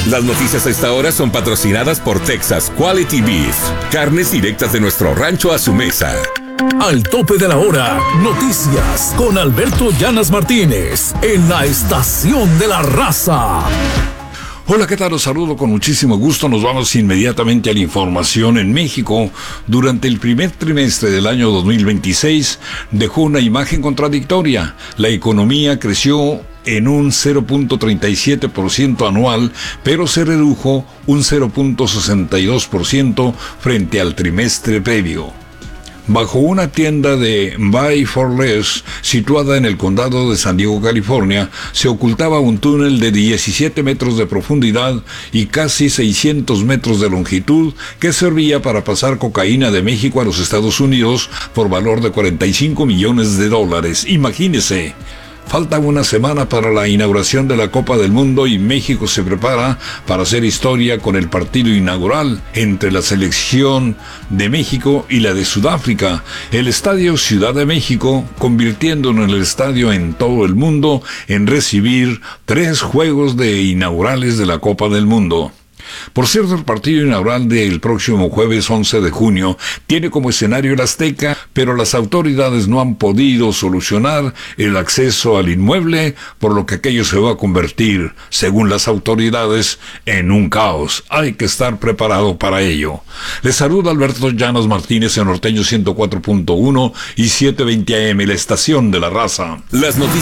Las noticias a esta hora son patrocinadas por Texas Quality Beef. Carnes directas de nuestro rancho a su mesa. Al tope de la hora, noticias con Alberto Llanas Martínez en la Estación de la Raza. Hola, ¿qué tal? Los saludo con muchísimo gusto. Nos vamos inmediatamente a la información. En México, durante el primer trimestre del año 2026, dejó una imagen contradictoria. La economía creció en un 0.37% anual, pero se redujo un 0.62% frente al trimestre previo. Bajo una tienda de Buy for Less, situada en el condado de San Diego, California, se ocultaba un túnel de 17 metros de profundidad y casi 600 metros de longitud que servía para pasar cocaína de México a los Estados Unidos por valor de $45 millones. Imagínese. Falta una semana para la inauguración de la Copa del Mundo y México se prepara para hacer historia con el partido inaugural entre la selección de México y la de Sudáfrica. El Estadio Ciudad de México, convirtiéndolo en el estadio en todo el mundo en recibir 3 juegos de inaugurales de la Copa del Mundo. Por cierto, el partido inaugural del próximo jueves 11 de junio tiene como escenario el Azteca, pero las autoridades no han podido solucionar el acceso al inmueble, por lo que aquello se va a convertir, según las autoridades, en un caos. Hay que estar preparado para ello. Les saluda Alberto Llanas Martínez en Norteño 104.1 y 720 AM, la Estación de la Raza. Las noticias